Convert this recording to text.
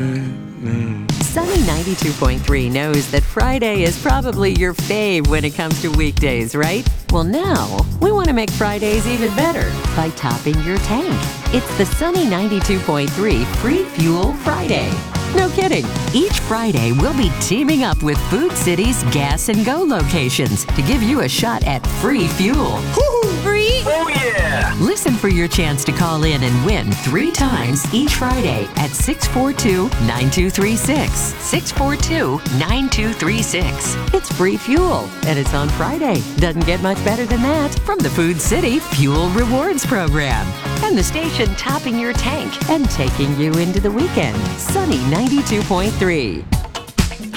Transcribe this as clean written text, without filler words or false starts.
Sunny 92.3 knows that Friday is probably your fave when it comes to weekdays, right? Well, now we want to make Fridays even better by topping your tank. It's the Sunny 92.3 Free Fuel Friday. No kidding. Each Friday, we'll be teaming up with Food City's Gas and Go locations to give you a shot at free fuel. Free? Oh, yeah! Listen for your chance to call in and win 3 times each Friday at 642-9236. 642-9236. It's free fuel, and it's on Friday. Doesn't get much better than that from the Food City Fuel Rewards Program. And the station topping your tank and taking you into the weekend. Sunny 92.3.